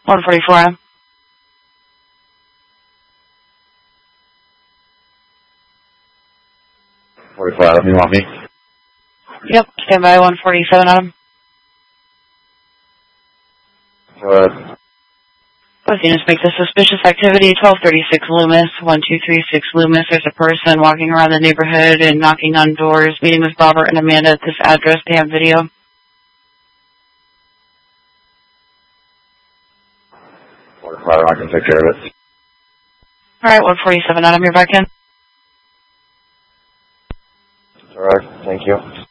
144 Adam. 44 Adam, you want me? Yep, stand by 147 Adam. Go ahead. Both units make the suspicious activity, 1236 Loomis, 1236 Loomis. There's a person walking around the neighborhood and knocking on doors, meeting with Robert and Amanda at this address. They have video. I can take care of it. Alright, 147 Adam, you're back in. Alright, thank you.